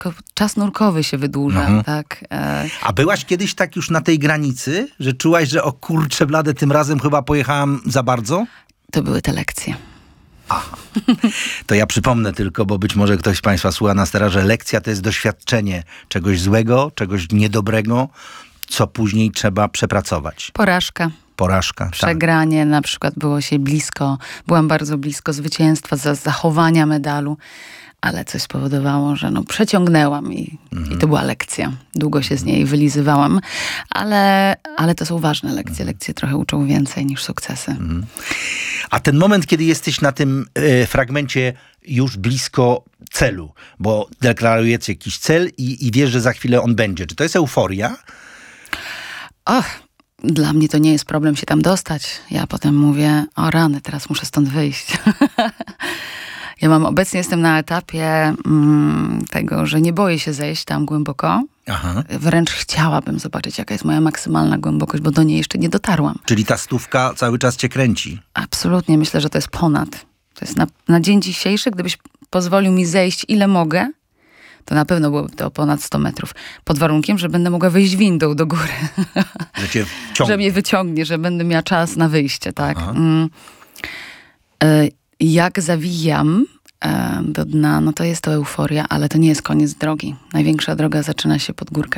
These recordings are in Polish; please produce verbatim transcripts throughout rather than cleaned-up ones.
ko- czas nurkowy się wydłuża, mhm. tak. E... A byłaś kiedyś tak już na tej granicy, że czułaś, że o kurczę blade, tym razem chyba pojechałam za bardzo? To były te lekcje. Aha. To ja przypomnę tylko, bo być może ktoś z państwa słucha nas teraz, że lekcja to jest doświadczenie czegoś złego, czegoś niedobrego, co później trzeba przepracować. Porażka. Porażka, Przegranie, tak. na przykład było się blisko, byłam bardzo blisko zwycięstwa, za zachowania medalu, ale coś spowodowało, że no przeciągnęłam i, mhm. i to była lekcja. Długo się z niej wylizywałam, ale, ale to są ważne lekcje. Lekcje trochę uczą więcej niż sukcesy. Mhm. A ten moment, kiedy jesteś na tym e, fragmencie już blisko celu, bo deklarujecie jakiś cel i, i wiesz, że za chwilę on będzie. Czy to jest euforia? Och, dla mnie to nie jest problem się tam dostać. Ja potem mówię, o rany, teraz muszę stąd wyjść. Ja mam, obecnie jestem na etapie mm, tego, że nie boję się zejść tam głęboko. Aha. Wręcz chciałabym zobaczyć, jaka jest moja maksymalna głębokość, bo do niej jeszcze nie dotarłam. Czyli ta stówka cały czas cię kręci? Absolutnie, myślę, że to jest ponad. To jest na, na dzień dzisiejszy, gdybyś pozwolił mi zejść ile mogę, to na pewno byłoby to ponad sto metrów. Pod warunkiem, że będę mogła wyjść windą do góry. Że cię wciągnie. Że mnie wyciągnie, że będę miała czas na wyjście, tak. Mm. Y, jak zawijam do dna, no to jest to euforia, ale to nie jest koniec drogi. Największa droga zaczyna się pod górkę.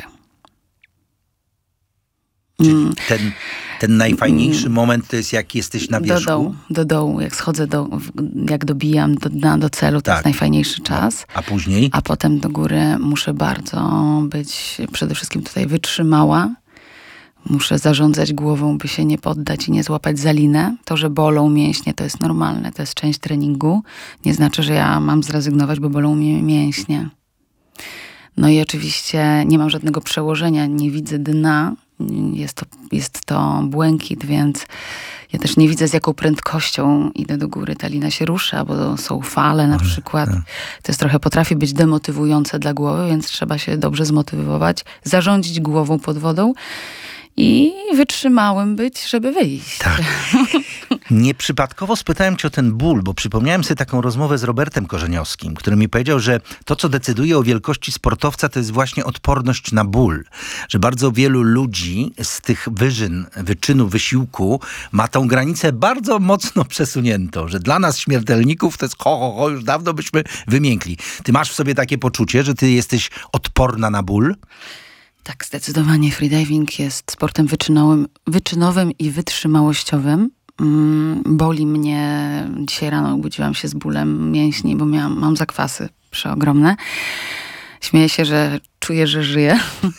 Czyli ten, ten najfajniejszy moment to jest jak jesteś na wierzchu? Do dołu, do dołu. Jak schodzę, do, jak dobijam do dna, do celu, to tak. jest najfajniejszy czas. A później? A potem do góry muszę bardzo być przede wszystkim tutaj wytrzymała. Muszę zarządzać głową, by się nie poddać i nie złapać za linę. To, że bolą mięśnie, to jest normalne, to jest część treningu. Nie znaczy, że ja mam zrezygnować, bo bolą mnie mięśnie. No i oczywiście nie mam żadnego przełożenia, nie widzę dna. Jest to, jest to błękit, więc ja też nie widzę, z jaką prędkością idę do góry. Ta lina się rusza, bo są fale na przykład. To jest trochę, potrafi być demotywujące dla głowy, więc trzeba się dobrze zmotywować, zarządzić głową pod wodą i wytrzymałym być, żeby wyjść. Tak. Nieprzypadkowo spytałem cię o ten ból, bo przypomniałem sobie taką rozmowę z Robertem Korzeniowskim, który mi powiedział, że to, co decyduje o wielkości sportowca, to jest właśnie odporność na ból. Że bardzo wielu ludzi z tych wyżyn, wyczynów, wysiłku ma tą granicę bardzo mocno przesuniętą, że dla nas śmiertelników to jest ho, ho, ho, już dawno byśmy wymiękli. Ty masz w sobie takie poczucie, że ty jesteś odporna na ból? Tak, zdecydowanie freediving jest sportem wyczynowym, wyczynowym i wytrzymałościowym. Mm, boli mnie. Dzisiaj rano obudziłam się z bólem mięśni, bo miałam, mam zakwasy przeogromne. Śmieję się, że czuję, że żyję.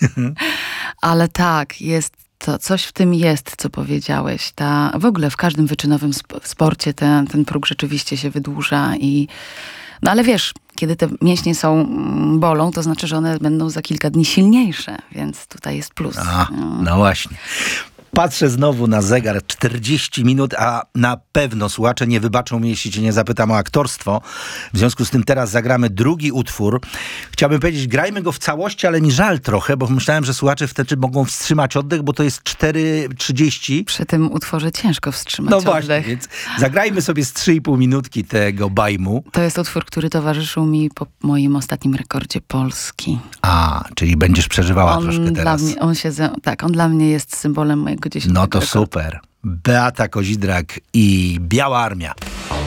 Ale tak, jest to, coś w tym jest, co powiedziałeś. Ta, w ogóle w każdym wyczynowym sp- sporcie ten, ten próg rzeczywiście się wydłuża i no ale wiesz, kiedy te mięśnie są bolą, to znaczy, że one będą za kilka dni silniejsze, więc tutaj jest plus. A, no właśnie. Patrzę znowu na zegar, czterdzieści minut, a na pewno słuchacze nie wybaczą mi, jeśli cię nie zapytam o aktorstwo. W związku z tym teraz zagramy drugi utwór. Chciałbym powiedzieć, grajmy go w całości, ale mi żal trochę, bo myślałem, że słuchacze wtedy mogą wstrzymać oddech, bo to jest cztery trzydzieści. Przy tym utworze ciężko wstrzymać no oddech. No właśnie, więc zagrajmy sobie z trzy i pół minutki tego bajmu. To jest utwór, który towarzyszył mi po moim ostatnim rekordzie Polski. A, czyli będziesz przeżywała on troszkę teraz. Dla mnie, on się, tak, on dla mnie jest symbolem mojego dziesiątego No to rekordu. super. Beata Kozidrak i Biała Armia.